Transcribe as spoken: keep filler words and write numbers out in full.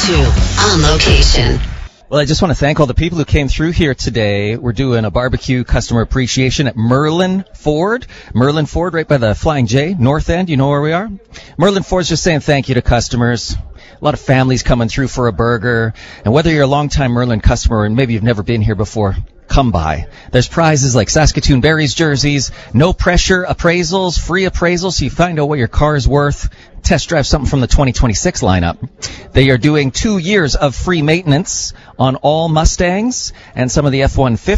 to On Location. Well, I just want to thank all the people who came through here today. We're doing a barbecue customer appreciation at Merlin Ford. Merlin Ford, right by the Flying J, North End. You know where we are? Merlin Ford's just saying thank you to customers. A lot of families coming through for a burger. And whether you're a long-time Merlin customer and maybe you've never been here before, come by. There's prizes like Saskatoon Berries jerseys, no pressure appraisals, free appraisals so you find out what your car is worth. Test drive something from the twenty twenty-six lineup. They are doing two years of free maintenance on all Mustangs and some of the F one fifty.